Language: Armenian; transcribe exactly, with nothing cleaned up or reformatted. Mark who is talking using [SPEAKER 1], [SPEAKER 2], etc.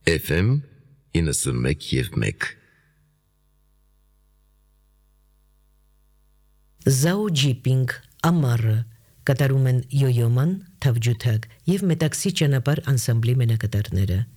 [SPEAKER 1] Էֆ էմ իննսունմեկ և մեկ
[SPEAKER 2] Զաուջիպինգ ամառը կատարում են Յոյոման, Թավջութակ և Մետաքսի ճանապարհ անսամբլի մենակատարները։